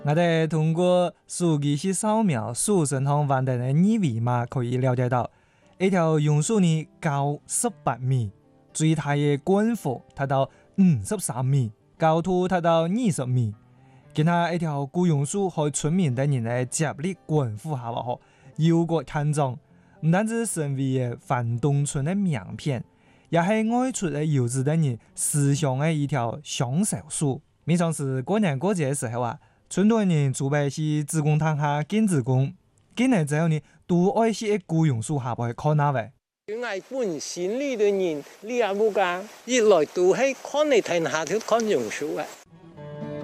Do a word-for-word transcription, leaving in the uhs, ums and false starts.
我哋通過數據去掃描樹身上彎的二維碼，可以了解到，一條榕樹呢高十八米，最大嘅冠幅達到五十三米，高度達到二十米。見下一條古榕樹可以村民等人嘅接力觀護下喎，憂國看狀，唔單止成為嘅番東村嘅名片，也係外出嘅遊子等人思鄉嘅一條香手樹。每當是過年過節嘅時候啊，村內人準備去子公堂下見子公，見嚟之後呢，都愛去喺古榕樹下邊看下喂。 佢愛本心裏嘅人，你也冇講，一來都係看你睇下條看榕樹啊。